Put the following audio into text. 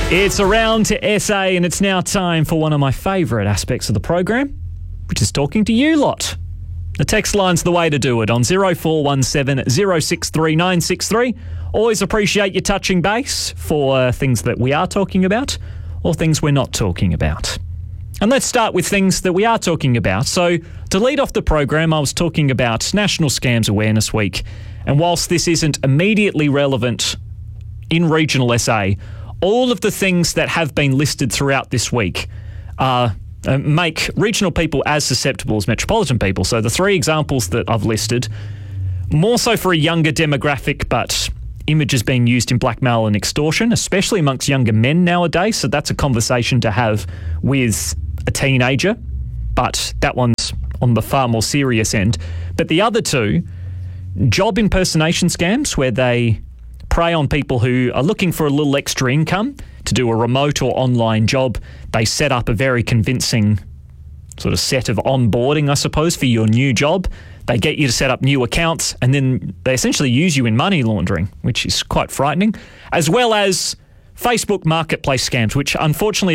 It's around to SA and it's now time for one of my favourite aspects of the program, which is talking to you lot. The text line's the way to do it on 0417 063 963. Always appreciate you touching base for things that we are talking about or things we're not talking about. And let's start with things that we are talking about. So to lead off the program, I was talking about National Scams Awareness Week. And whilst this isn't immediately relevant in regional SA, all of the things that have been listed throughout this week make regional people as susceptible as metropolitan people. So the three examples that I've listed, more so for a younger demographic, but images being used in blackmail and extortion, especially amongst younger men nowadays. So that's a conversation to have with a teenager, but that one's on the far more serious end. But the other two, job impersonation scams, where they prey on people who are looking for a little extra income to do a remote or online job. They set up a very convincing sort of set of onboarding, I suppose, for your new job. They get you to set up new accounts and then they essentially use you in money laundering, which is quite frightening, as well as Facebook marketplace scams, which unfortunately